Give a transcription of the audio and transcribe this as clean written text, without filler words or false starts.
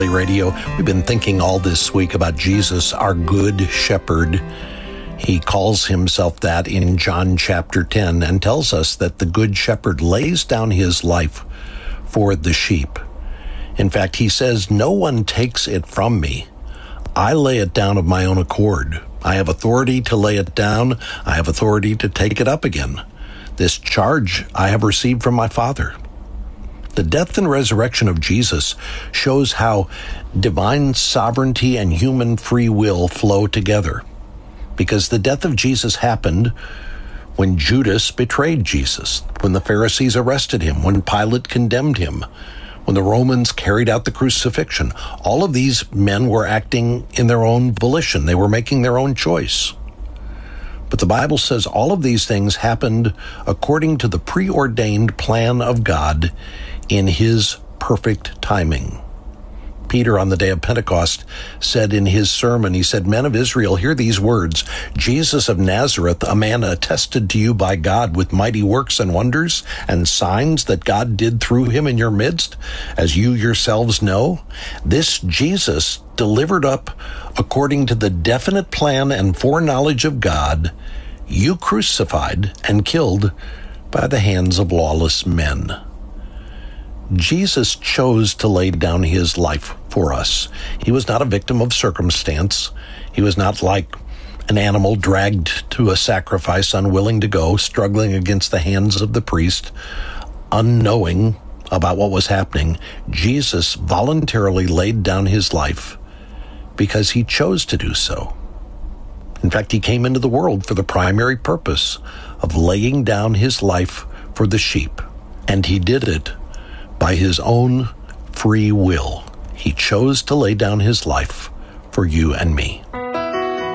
Radio. We've been thinking all this week about Jesus, our good shepherd. He calls himself that in John chapter 10 and tells us that the good shepherd lays down his life for the sheep. In fact, he says, "No one takes it from me. I lay it down of my own accord. I have authority to lay it down. I have authority to take it up again. This charge I have received from my Father." The death and resurrection of Jesus shows how divine sovereignty and human free will flow together. Because the death of Jesus happened when Judas betrayed Jesus, when the Pharisees arrested him, when Pilate condemned him, when the Romans carried out the crucifixion. All of these men were acting in their own volition. They were making their own choice. But the Bible says all of these things happened according to the preordained plan of God in his perfect timing. Peter, on the day of Pentecost, said in his sermon, he said, "Men of Israel, hear these words. Jesus of Nazareth, a man attested to you by God with mighty works and wonders and signs that God did through him in your midst, as you yourselves know. This Jesus, delivered up according to the definite plan and foreknowledge of God, you crucified and killed by the hands of lawless men." Jesus chose to lay down his life for us. He was not a victim of circumstance. He was not like an animal dragged to a sacrifice, unwilling to go, struggling against the hands of the priest, unknowing about what was happening. Jesus voluntarily laid down his life because he chose to do so. In fact, he came into the world for the primary purpose of laying down his life for the sheep, and he did it by his own free will. He chose to lay down his life for you and me.